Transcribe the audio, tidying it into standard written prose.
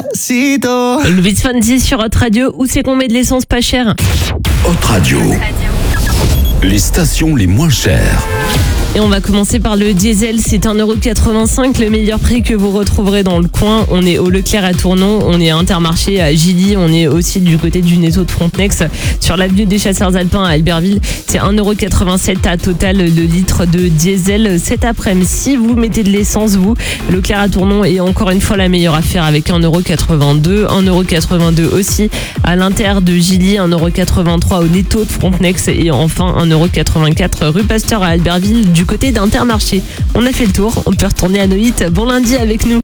Despacito. Luis Fonsi sur Hot Radio. Où c'est qu'on met de l'essence pas chère? Hot Radio. Les stations les moins chères. Et on va commencer par le diesel, c'est 1,85€, le meilleur prix que vous retrouverez dans le coin. On est au Leclerc à Tournon, on est à Intermarché à Gilly, on est aussi du côté du Netto de Frontenex. Sur l'avenue des Chasseurs Alpins à Albertville, c'est 1,87€ à total le litre de diesel cet après-midi. Si vous mettez de l'essence, vous, Leclerc à Tournon est encore une fois la meilleure affaire avec 1,82€. 1,82€ aussi à l'Inter de Gilly, 1,83€ au Netto de Frontenex et enfin 1,84€ rue Pasteur à Albertville du côté d'Intermarché. On a fait le tour, on peut retourner à nos hits. Bon lundi avec nous.